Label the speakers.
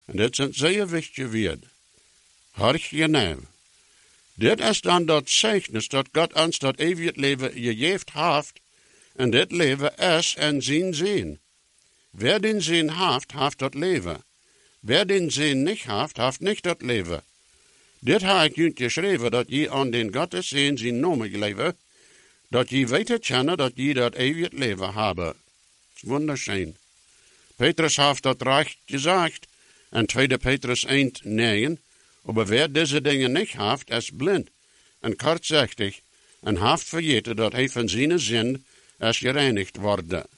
Speaker 1: En dit zijn zeer wichtige woorden. Horch je nou. Dit is dan dat zeichnis dat God ons dat eeuwig leven gegeven heeft. En dit leven is en zijn zin. Wer den zin heeft dat leven. Wer den zin niet heeft niet dat leven. Dit heb ik jullie geschreven, dat je aan den Gottes zin zijn namen leven, dat je weten kennen dat je dat eeuwig leven hebben. Dat is wunderschön. Petrus heeft dat recht gezegd, in 2 Petrus 1:9, aber wer deze dingen niet heeft, is blind en kortzichtig en heeft vergeten dat hij van zijn zin is gereinigd worden.